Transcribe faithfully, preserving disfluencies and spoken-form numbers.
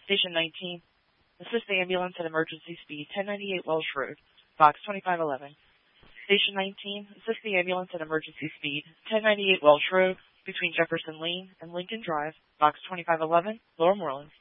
Station nineteen, assist the ambulance at emergency speed, ten ninety-eight Welsh Road, box twenty-five eleven. Station nineteen, assist the ambulance at emergency speed, ten ninety-eight Welsh Road, between Jefferson Lane and Lincoln Drive, box twenty-five eleven, Lower Moreland.